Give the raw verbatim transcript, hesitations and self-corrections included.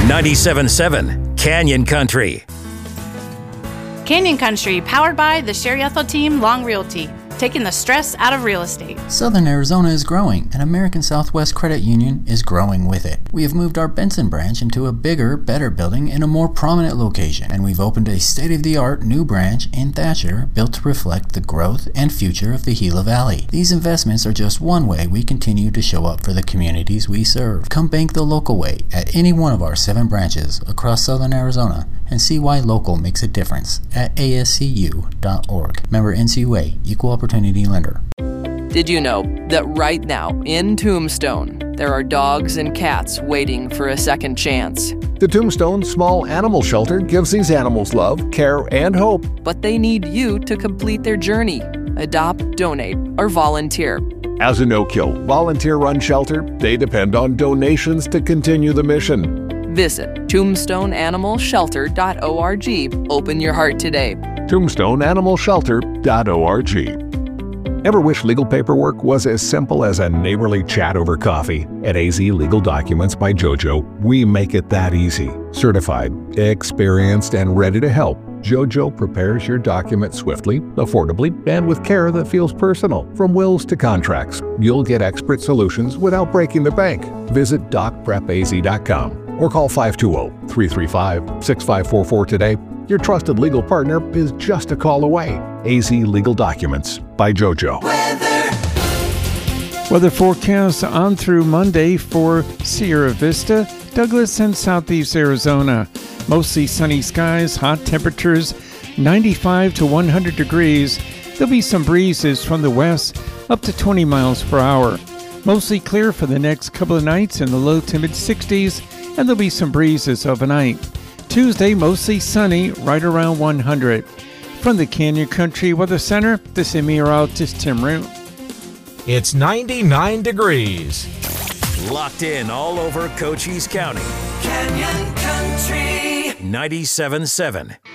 ninety-seven point seven Canyon Country. Canyon Country, powered by the Sherry Ethel Team Long Realty, taking the stress out of real estate. Southern Arizona is growing, and American Southwest Credit Union is growing with it. We have moved our Benson branch into a bigger, better building in a more prominent location, and we've opened a state-of-the-art new branch in Thatcher built to reflect the growth and future of the Gila Valley. These investments are just one way we continue to show up for the communities we serve. Come bank the local way at any one of our seven branches across Southern Arizona and see why local makes a difference at A S C U dot org. Member N C U A, Equal Opportunity Lender. Did you know that right now in Tombstone, there are dogs and cats waiting for a second chance? The Tombstone Small Animal Shelter gives these animals love, care, and hope. But they need you to complete their journey. Adopt, donate, or volunteer. As a no-kill, volunteer-run shelter, they depend on donations to continue the mission. Visit tombstone animal shelter dot org. Open your heart today. tombstone animal shelter dot org. Ever wish legal paperwork was as simple as a neighborly chat over coffee? At A Z Legal Documents by JoJo, we make it that easy. Certified, experienced, and ready to help, JoJo prepares your document swiftly, affordably, and with care that feels personal. From wills to contracts, you'll get expert solutions without breaking the bank. Visit doc prep a z dot com or call five two zero, three three five, six five four four today. Your trusted legal partner is just a call away. A Z Legal Documents by JoJo. Weather. Weather forecast on through Monday for Sierra Vista, Douglas, and Southeast Arizona. Mostly sunny skies, hot temperatures, ninety-five to one hundred degrees. There'll be some breezes from the west, up to twenty miles per hour. Mostly clear for the next couple of nights in the low to mid sixties, and there'll be some breezes overnight. Tuesday, mostly sunny, right around one hundred. From the Canyon Country Weather Center, this is meteorologist Tim Root. It's ninety-nine degrees. Locked in all over Cochise County. Canyon Country ninety-seven point seven